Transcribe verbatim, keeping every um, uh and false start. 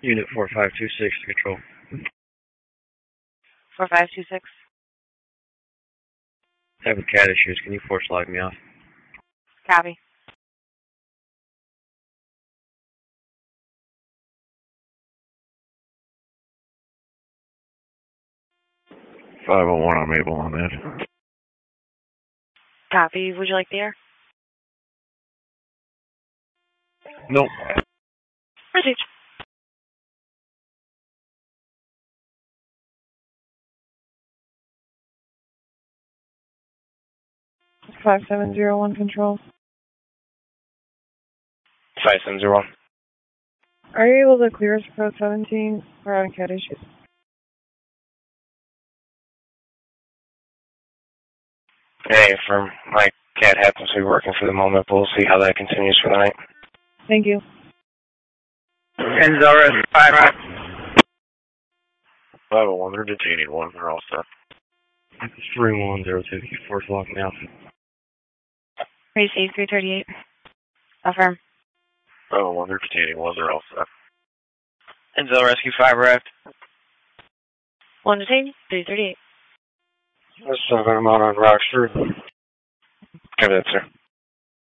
Unit four five two six to control. four five two six. Having cat issues. Can you force log me off? Copy. five oh one, I'm able on that. Copy. Would you like the air? Nope. Received. five seven zero one control. five seven zero one. Are you able to clear us for code seventeen? We're having cat issues. Hey, for my cat happens to be working for the moment, but we'll see how that continues for the night. Thank you. Enzo, rescue five right. five oh one, they're detaining one. They're all set. three one zero two. Can you force log me off? Receive three thirty-eight. Affirm. five oh one, they're detaining one. They're all set. Enzo, rescue five arrived. One detained, three thirty-eight. Seven, I'm out on Rock Street. Copy that, sir.